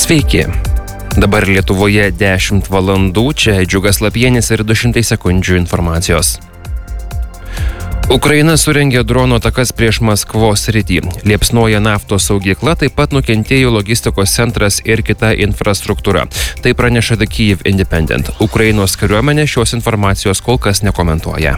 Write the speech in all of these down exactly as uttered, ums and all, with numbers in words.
Sveiki. Dabar Lietuvoje dešimt valandų, čia Džiugas Lapienis ir du šimtai sekundžių informacijos. Ukraina surengė dronų atakas prieš Maskvos sritį. Liepsnoja naftos saugykla, taip pat nukentėjo logistikos centras ir kita infrastruktūra. Tai praneša The Kyiv Independent. Ukrainos kariuomenė šios informacijos kol kas nekomentuoja.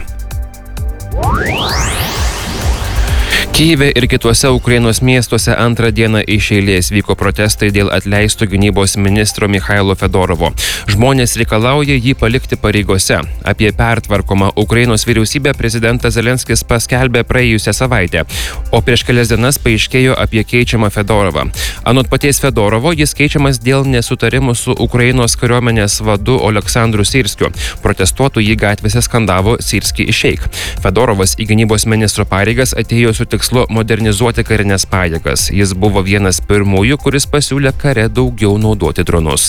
Kyjive ir kituose Ukrainos miestuose antrą dieną iš eilės vyko protestai dėl atleisto gynybos ministro Michailo Fedorovo. Žmonės reikalauja jį palikti pareigose. Apie pertvarkomą Ukrainos vyriausybę prezidentas Zelenskis paskelbė praėjusią savaitę, o prieš kelias dienas paaiškėjo apie keičiamą Fedorovą. Anot paties Fedorovo, jis keičiamas dėl nesutarimų su Ukrainos kariuomenės vadu Oleksandru Syrskiu. Protestuotojai gatvėse skandavo Syrski išeik. Fedorovas į gynybos ministro pareigas atėjo su tikslu modernizuoti karinės pajėgas. Jis buvo vienas pirmųjų, kuris pasiūlė kare daugiau naudoti dronus.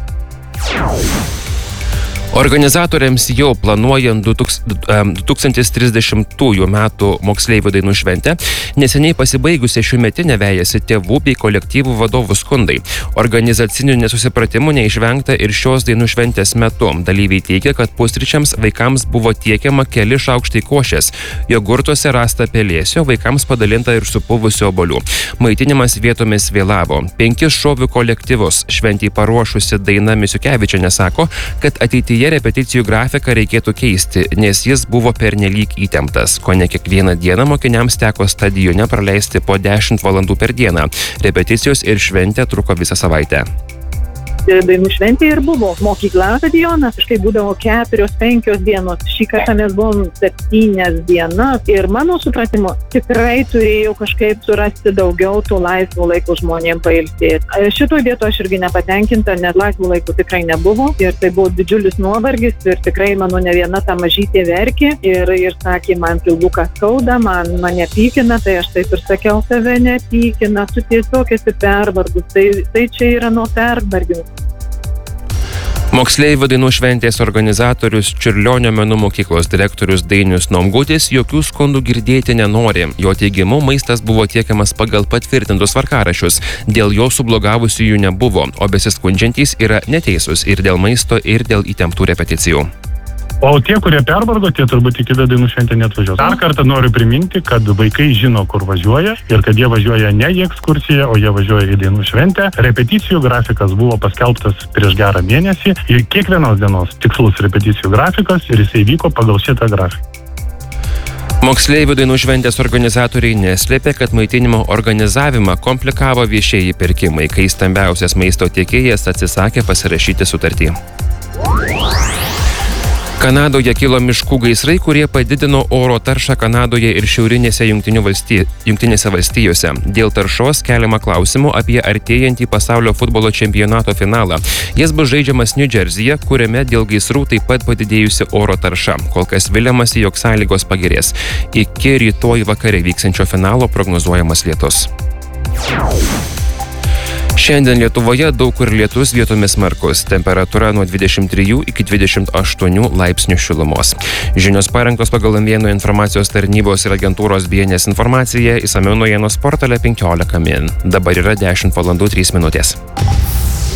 Organizatoriams jau planuojant du tūkstančiai trisdešimtųjų metų moksleivių dainų šventę, neseniai pasibaigusią šiųmetinę vejasi tėvų bei kolektyvų vadovų skundai. Organizacinių nesusipratimų neišvengta ir šios dainų šventės metu. Dalyviai teigia, kad pusryčiams vaikams buvo tiekiama keli šaukštai košės, jogurtuose rasta pelėsio, vaikams padalinta ir supuvusių obuolių. Maitinimas vietomis vėlavo. Penkis šovių kolektyvus šventį paruošusi Daina Misiukevičienė sako, kad ateityje repeticijų grafiką reikėtų keisti, nes jis buvo pernelyg įtemptas. Kone kiekvieną dieną mokiniams teko stadione praleisti po dešimt valandų per dieną. Repeticijos ir šventė truko visą savaitę. Dainų šventė ir buvo mokykla, stadionas, štai būdavo keturios, penkios dienos, šį kartą mes buvom septynias dienas ir mano supratimu tikrai turėjau kažkaip surasti daugiau to laisvo laiko žmonėm pailsėti. Šitoj vietoje aš irgi nepatenkinta, nes laisvo laiko tikrai nebuvo ir tai buvo didžiulis nuovargis ir tikrai mano ne viena ta mažytė verkė ir, ir sakė, man pilvuką skauda, man mane pykina, tai aš taip ir sakiau, tave nepykina, tu tiesiog esi pervargus, tai, tai čia yra nuo pervargimo. Moksleivių dainų šventės organizatorius Čiurlionio menų mokyklos direktorius Dainius Nomgutis jokių skundų girdėti nenori. Jo teigimu, maistas buvo tiekiamas pagal patvirtintus tvarkaraščius. Dėl jo sublogavusiųjų nebuvo, o besiskundžiantys yra neteisūs ir dėl maisto, ir dėl įtemptų repeticijų. O tie, kurie pervargo, tie turbūt iki dainų šventę neatvažiuos. Dar kartą noriu priminti, kad vaikai žino, kur važiuoja ir kad jie važiuoja ne į ekskursiją, o jie važiuoja į dainų šventę. Repeticijų grafikas buvo paskelbtas prieš gerą mėnesį ir kiekvienos dienos tikslus repeticijų grafikas ir jisai vyko pagal šitą grafiką. Moksleivių dainų šventės organizatoriai neslėpė, kad maitinimo organizavimą komplikavo viešieji pirkimai, kai stambiausias maisto tiekėjas atsisakė pasirašyti sutartį. Kanadoje kilo miškų gaisrai, kurie padidino oro taršą Kanadoje ir šiaurinėse valstij... jungtinėse valstijose. Dėl taršos keliama klausimų apie artėjantį pasaulio futbolo čempionato finalą. Jis bus žaidžiamas New Jerseyje, kuriame dėl gaisrų taip pat padidėjusi oro tarša. Kol kas viliamasi, jog sąlygos pagerės. Iki rytoj vakare vyksiančio finalo prognozuojamas lietus. Šiandien Lietuvoje daug kur lietus, vietomis smarkus. Temperatūra nuo dvidešimt trijų iki dvidešimt aštuonių laipsnių šilumos. Žinios parengtos pagal Vieno informacijos tarnybos ir agentūros B N S informaciją, išsamiau naujienos portale penkiolika min. Dabar yra dešimt valandų trys minutės.